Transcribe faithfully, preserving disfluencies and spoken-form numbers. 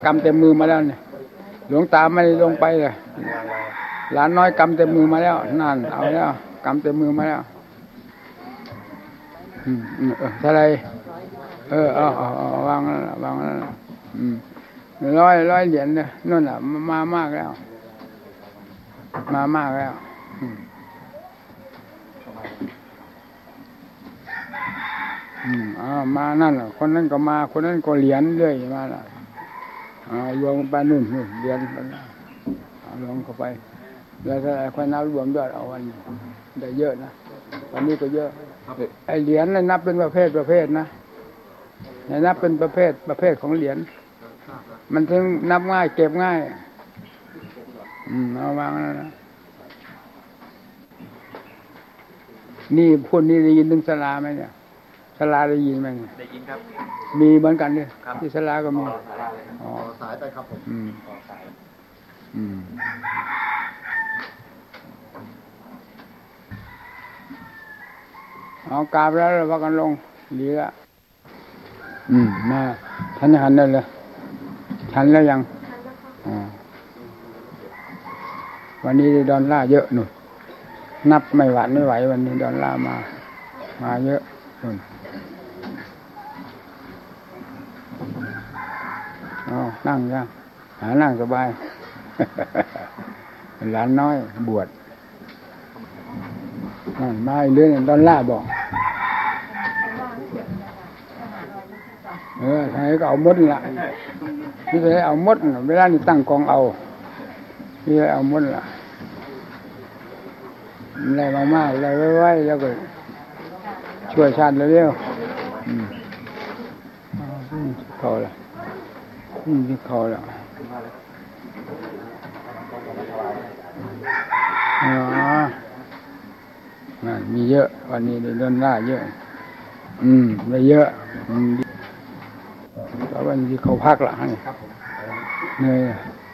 กำเต็มมือมาแล้วเนี่ยหลวงตาไม่ได้ลงไปเลยหลานน้อยกำเต็มมือมาแล้วนั่นเอาแล้วกำเต็มมือมาแล้วอืมเอออะไรเออเอาเอาเอาวางแล้ววางแล้วอืมร้อยร้อยเหรียญเนี่ยนั่นอ่ะมามากแล้วมามากแล้วอืมอืมอ่ามานั่นอ่ะคนนั้นก็มาคนนั้นก็เหรียญเรื่อยมาล่ะอ่ารวมไปนู่นนู่นเหรียญเอาลงเข้าไปแล้วถ้าค่อยนับรวมยอดเอาวันได้เยอะนะวันนี้ก็เยอะไอเหรียญนับเป็นประเภทประเภทนะนับเป็นประเภทประเภทของเหรียญมันถึงนับง่ายเก็บง่ายอืมเอาวางแล้วนะนี่พูดนี่ได้ยินถึงศาลาไหมเนี่ยศาลาได้ยินไหมได้ยินครับมีเหมือนกันเนี่ยที่ศาลาก็มีอ๋อสายไปครับผมอืมอืมเอากราบแล้วเราว่ากันลงดีละอืมมาท่านหันได้เลยทันแล้วยังอ๋อวันนี้ดอลลาร์เยอะหนุนนับไม่หวานไม่ไหววันนี้ดอลลาร์มามาเยอะหนุนอ๋อนั่งยังหานั่งสบายหลานน้อยบวชนั่นมาเรื่องดอลลาร์บอกเออทางนี้ก็เอามดละนี่จะให้เอามดเวลานี่ตั้งกองเอานี่ให้เอามดละอะไรมากๆอะไรไว้ๆแล้วก็ช่วยชาติเร็วๆอืมเขาละอืมที่เขาละอ๋อมีเยอะวันนี้ได้ดอลลาร์เยอะอืมได้เยอะอืมแล้ววันนี้เขาพักละนี่เหนื่อย